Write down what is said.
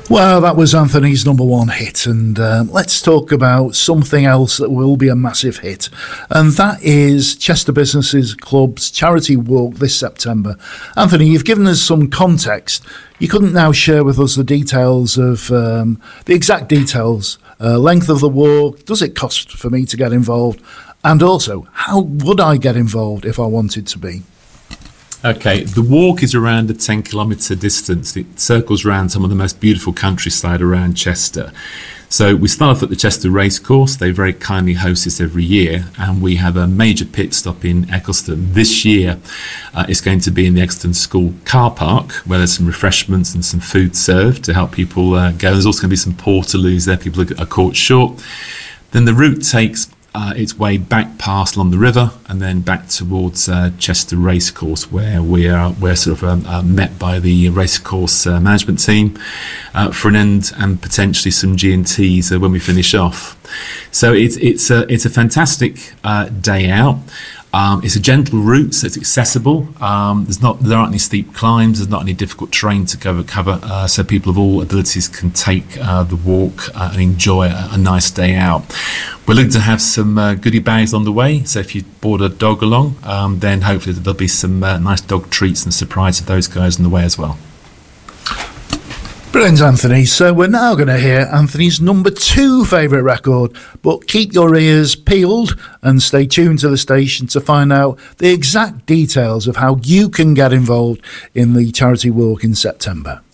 Well, that was Anthony's number one hit, and let's talk about something else that will be a massive hit, and that is Chester Business Club's charity walk this September. Anthony, you've given us some context. You couldn't now share with us the details of the exact details, length of the walk, does it cost for me to get involved, and also, how would I get involved if I wanted to be? Okay, the walk is around a 10-kilometre distance. It circles around some of the most beautiful countryside around Chester. So we start off at the Chester Racecourse. They very kindly host this every year, and we have a major pit stop in Eccleston. This year, it's going to be in the Eccleston School car park, where there's some refreshments and some food served to help people go. There's also going to be some portaloos there. People are caught short. Then the route takes its way back past along the river and then back towards Chester Racecourse, where we're sort of met by the racecourse management team for an end and potentially some G&Ts when we finish off. So it's a fantastic day out. It's a gentle route, so it's accessible. There aren't any steep climbs. There's not any difficult terrain to cover. So people of all abilities can take the walk and enjoy a nice day out. We're looking to have some goodie bags on the way. So if you brought a dog along, then hopefully there'll be some nice dog treats and surprise for those guys on the way as well. Brilliant, Anthony. So we're now going to hear Anthony's number 2 favourite record, but keep your ears peeled and stay tuned to the station to find out the exact details of how you can get involved in the charity walk in September.